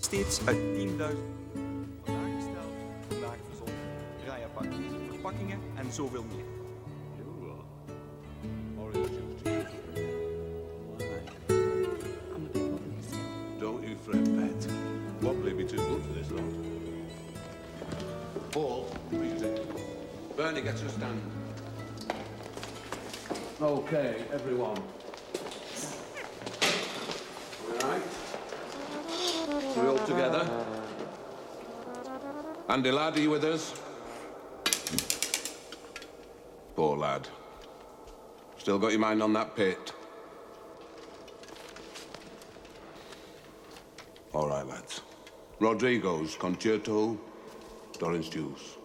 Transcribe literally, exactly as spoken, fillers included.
steeds uit tienduizend... Vandaag besteld, vandaag verzonden. Rijapparatuur, verpakkingen en zoveel meer. Don't you fret, pet. Wobbly be too good for this lot. Paul, music. Bernie, get your stand. Okay, everyone. All right. We all together. Andy, lad, are you with us? Poor lad. Still got your mind on that pit? All right, lads. Rodrigo's Concerto, Orange Juice.